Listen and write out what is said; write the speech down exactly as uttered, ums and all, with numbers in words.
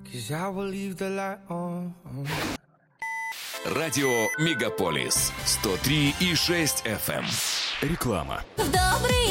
'cause I will leave the light on. Радио Мегаполис сто три и шесть эф эм. Реклама. В добрый